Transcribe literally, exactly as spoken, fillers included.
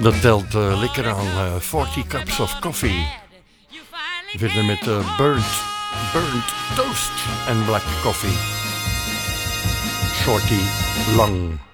Dat telt uh, lekker aan uh, forty cups of coffee. Verder met uh, burnt, burnt toast en black coffee. Shorty Long.